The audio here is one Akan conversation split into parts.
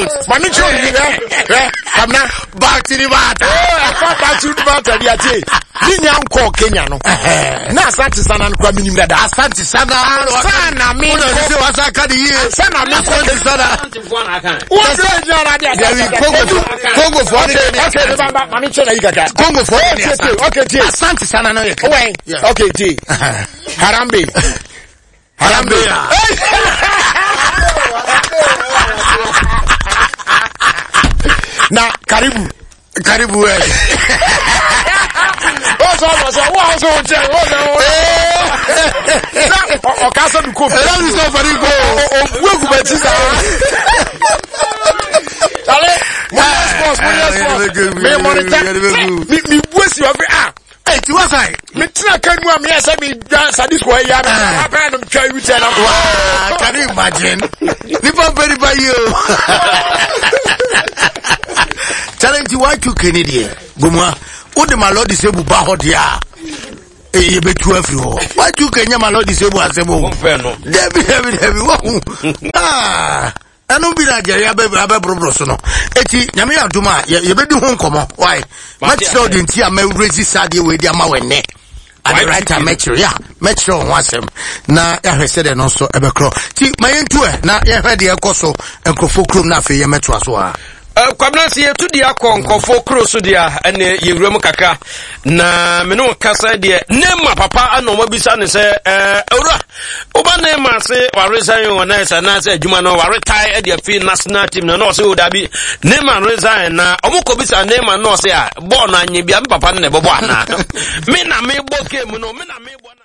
Mami chori kamna back to the matter. Back to the matter dia tie. Ni nyanko Kenya no. Na Asante Sana no kwa minim dada. Asante Sana. Sana mi. Una se wasaka di ye. Sana mi Asante Sana. What say na dia. Congo for okay, mami chori yi kaka. Congo for okay, tie. Asante Sana no ye. Okay, tie. Harambe. Na karibu wewe. Oso je. Na okasa du kofi. Ela mi so farigo. Ogwu betisa. Ale, sports. Me monitor. Me buesi obi Hey, tu was I? Me try can you me say me dance at this way ya. I find them try you tell. Wow, can you imagine? Nipa very by you. Challenge why you Canadian. Gomwa, o de my lord disabled ba ho dia. You be 12 yo. Why you Kenya my lord disabled asebo? Debi. Ah. Anu bi na je ya be brobro so no. Eti nyame aduma ye be di ho nkomo. Why? Match so the ntia ma register dey we dey ama wenne. At the right time match sure ho asem. Na ya hwese de no so ebekro. Ti mayentu na ye hwe de ekoso enkofo krom na afi ye meto aso a. Kwabna si yetu dia konkofo kroso dia ene yewrem kaka na me no kasa de nema papa anoma bisa ne se ewra oba nema se waresign wona esa na se adwuma no waretire e de afi national team no se odabi nema resign na omukọ bisa nema no se a ball na anye bia me papa ne bobo ana me na me bo game no me na me bo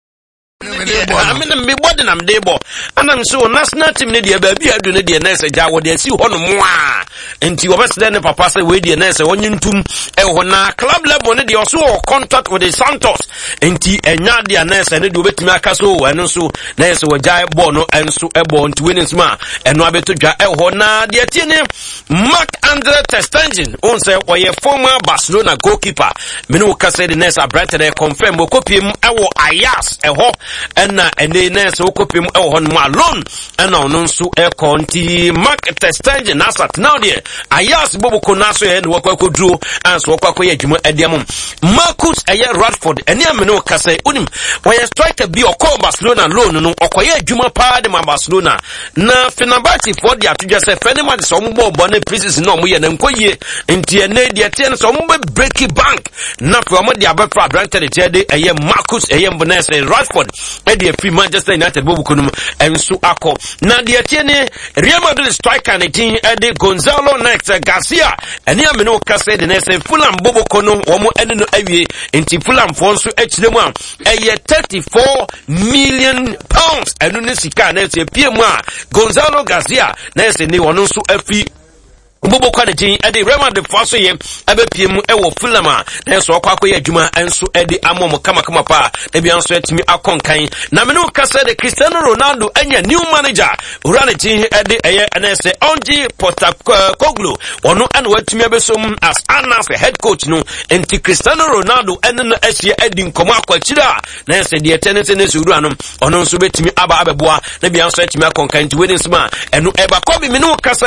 me body na mdebo anam so national team ne de ba bia du ne de na se ja wo de si ho no mo a enti obesde ne papa say we de na se wonyentum e ho na club level ne de also contract with the Santos enti enya de na se ne de obetimi aka so eno so na se wo ja ball no enso e ball enti winnings ma eno abeto dwa e ho na de tie ne Marc-Andre ter Stegen on say oye former Barcelona goalkeeper me no ka say the next Brighton confirm wo kopiem e wo Ajax e ho ena ene nese okopim e ho no alone ena ono nso e konti Marc-Andre ter Stegen asat now there Ajax boboko naso e no wakwakoduro anso wakwakoye adwuma ediam Marcus eye Rashford ene amene okase unim why striker bi okọ Barcelona loan no okoye adwuma pa de ma Barcelona na Fenerbahce for dia to just Fenerbahce de so mbo bone pieces no mo ye na nkoye enti ene de tie so mbo break bank na for mo de abafra Brighton de eye Marcus eye mbonese Rashford e free Manchester United bobukunum enso akọ na de tie ne Real Madrid striker ne tin e de Gonzalo Garcia ene amene okase de nese Fulham bobukunum omo ene no awie enti Fulham fo nso akiremu a eye 34 million pounds enu ne sika na se pie mu a Gonzalo Garcia na se ne wono nso afi Bobo Quality at the Rema de Fosso ye ebe PM ewo Fulama na so kwakoye adwuma enso edi amom kama pa e bia nso etimi akonkan na me no kasa de Cristiano Ronaldo anya new manager Uranity edi eye enese Onji Postecoglou ono an watimi abesom as Anas head coach no enti Cristiano Ronaldo ene no asie edi nkomo akwachira na ese de tenese ne suru anom ono nso betimi aba abeboa na bia nso etimi akonkan ti wedding sma eno eba kobi me no kasa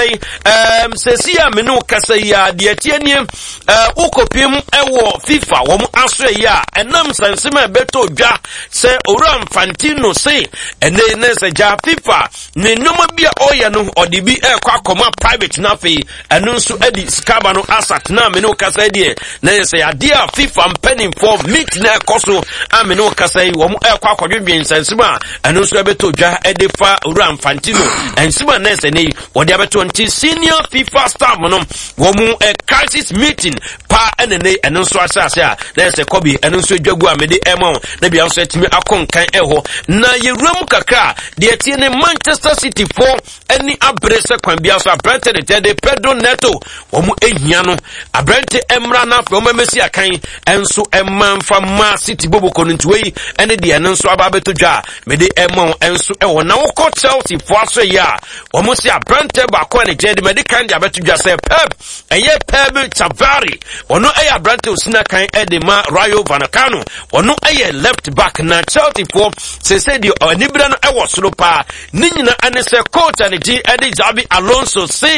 Sia menu kasa ya de tienie ukopim ewo FIFA wo mu aso ya enam sansema beto dwa se owura Infantino se ene se ja FIFA ne noma bia oya no odibi ekwa akoma private na fe enu nso edi skaba no asat na menu kasa die na se ya dia FIFA penning for meet na koso amenu kasa wo mu ekwa akodwedwen sansema enu nso beto dwa edifa owura Infantino ensema na se ne wo dia beto nti senior FIFA staff no womu a crisis meeting pa enene eno so asase a na se kobi eno so dwagu amede emo na bia so atimi akonkan eho na yewram kakra de tie ne Manchester City for any abrese kwan bia so abrante de Pedro Neto womu ehia no abrante emra na afro memesi akan enso emmanfa ma City boboko no ntwei ene de eno so aba beto dwa mede emo enso eho na wo Chelsea for aso ya womu si abrante ba kwa ne jede mede kan dia beto dwa se Pep eye Pep Chavari ono eye Brante osina kan edema Rayo Vallecano ono eye left back na Chelsea for se di onibra no ewo soro pa ni nyina ane se coach ane ji ede Xabi Alonso se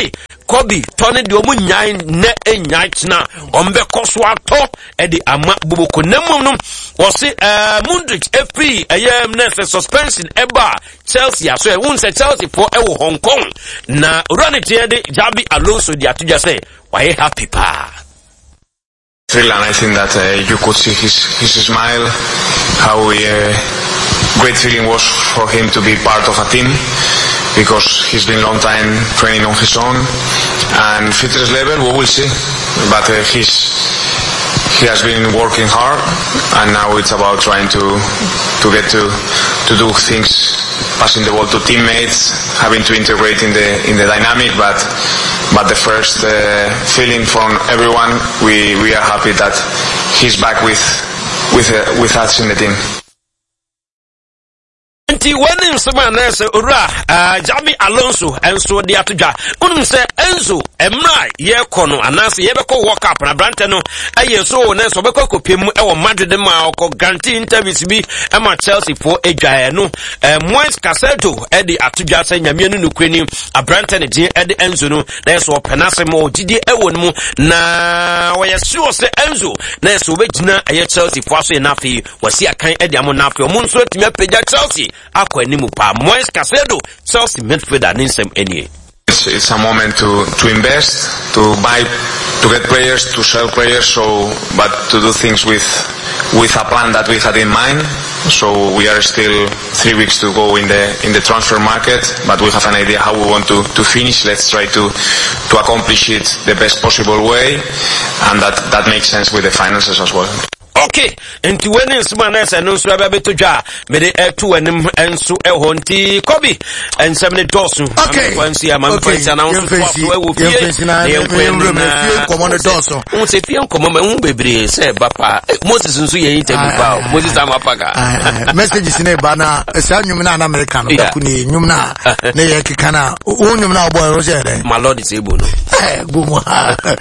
Kobe Tony de omu nyai ne enyai na ombe koso ato e de ama boboko nemu no wo se Mudryk free nese suspension eba Chelsea so e won se Chelsea for e wo Hong Kong na Ronit de Xabi Alonso di atuja say why happy pa and I think that you could see his smile, how great feeling was for him to be part of a team, because he's been long time training on his own, and fitness level we will see, but he has been working hard, and now it's about trying to get to do things, passing the ball to teammates, having to integrate in the dynamic, but the first feeling from everyone, we are happy that he's back with us in the team. Nti wani nsema na se ora Xabi Alonso enso de atoja unum se Enzo emra ye kono anase ye beko World Cup na brante no aye so na so beko kopiem e wo Madrid ma ko guarantee interviews bi e ma Chelsea for edwae no Moise Caicedo e de atoja se nyame no nukreni abrante ne din e de Enzo no na so penase mo gidi e wo no na wo ye sure se Enzo na so begina e Chelsea for so na fi wasi akan e de amo na fi o mo nso atumi apagya Chelsea akwa nimu pa Moise Caicedo Chelsea midfielder ninsem enie. It's a moment to invest, to buy, to get players, to sell players, but to do things with a plan that we had in mind. So we are still 3 weeks to go in the transfer market, but we have an idea how we want to finish. Let's try to accomplish it the best possible way, and that makes sense with the finances as well. Okay, enti wene nsema na se no so abeto dwa me de etu anim enso eho nti Kobe ensem ne dosu okay fancy announce for we fie na fie komo ne dosu un se fie komo me un bebre se bapa Moses nso ye interview ba Moses amapaga messages ne ba na sa nyum na America no ku ni nyum na ne ye kika na nyum na obo ro je my lord is able no gumu